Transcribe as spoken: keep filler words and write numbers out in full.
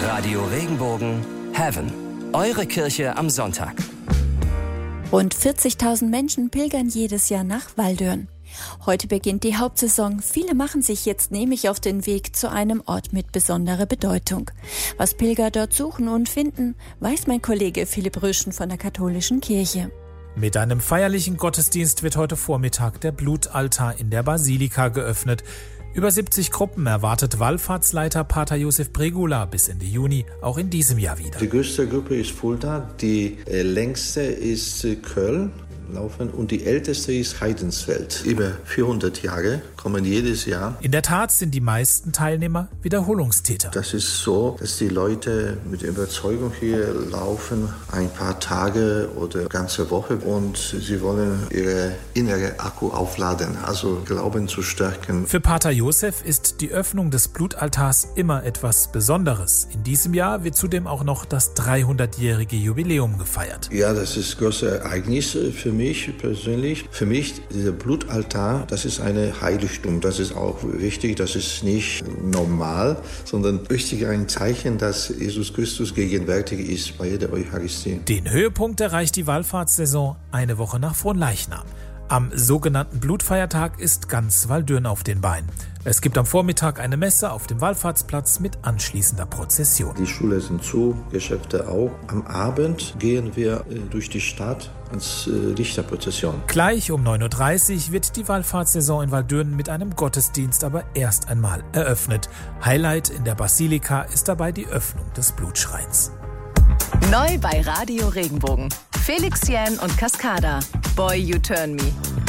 Radio Regenbogen Heaven. Eure Kirche am Sonntag. Rund vierzigtausend Menschen pilgern jedes Jahr nach Waldürn. Heute beginnt die Hauptsaison. Viele machen sich jetzt nämlich auf den Weg zu einem Ort mit besonderer Bedeutung. Was Pilger dort suchen und finden, weiß mein Kollege Philipp Röschen von der Katholischen Kirche. Mit einem feierlichen Gottesdienst wird heute Vormittag der Blutaltar in der Basilika geöffnet. Über siebzig Gruppen erwartet Wallfahrtsleiter Pater Josef Bregula bis Ende Juni auch in diesem Jahr wieder. Die größte Gruppe ist Fulda, die äh, längste ist äh, Köln laufen und die älteste ist Heidensfeld. Über vierhundert Jahre kommen jedes Jahr. In der Tat sind die meisten Teilnehmer Wiederholungstäter. Das ist so, dass die Leute mit Überzeugung hier laufen, ein paar Tage oder ganze Woche und sie wollen ihre innere Akku aufladen, also Glauben zu stärken. Für Pater Josef ist die Öffnung des Blutaltars immer etwas Besonderes. In diesem Jahr wird zudem auch noch das dreihundertjährige Jubiläum gefeiert. Ja, das ist ein großes Ereignis für mich persönlich. Für mich, dieser Blutaltar, das ist eine Heiligtum. Das ist auch wichtig, das ist nicht normal, sondern richtig ein Zeichen, dass Jesus Christus gegenwärtig ist bei jeder Eucharistie. Den Höhepunkt erreicht die Wallfahrtssaison eine Woche nach Fronleichnam. Am sogenannten Blutfeiertag ist ganz Waldürn auf den Beinen. Es gibt am Vormittag eine Messe auf dem Wallfahrtsplatz mit anschließender Prozession. Die Schulen sind zu, Geschäfte auch. Am Abend gehen wir äh, durch die Stadt als äh, Lichterprozession. Gleich um neun Uhr dreißig wird die Wallfahrtssaison in Waldürn mit einem Gottesdienst aber erst einmal eröffnet. Highlight in der Basilika ist dabei die Öffnung des Blutschreins. Neu bei Radio Regenbogen. Felix Jähn und Cascada. Boy, You Turn Me.